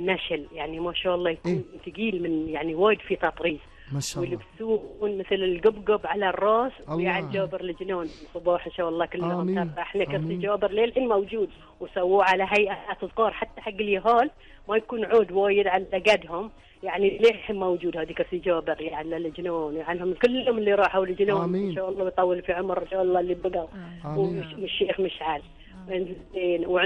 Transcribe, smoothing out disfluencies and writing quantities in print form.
النشل، يعني ما شاء الله يكون ثقيل من يعني وايد في تطريز ما شاء الله. ويلبسون مثل القبقب على الراس الله. ويعني جابر الجنون صباح ان شاء الله كلهم. آمين. ترى احنا كرسي آمين. جابر للحين موجود وسووه على هيئه صغار حتى حق اليهال ما يكون عود وايد على قدهم، يعني للحين موجود هذه كرسي جابر يعني للجنون، يعني هم كلهم اللي راحوا للجنون آمين. ان شاء الله ويطول في عمر ان شاء الله اللي بقى. آمين. والشيخ مشعل. زين.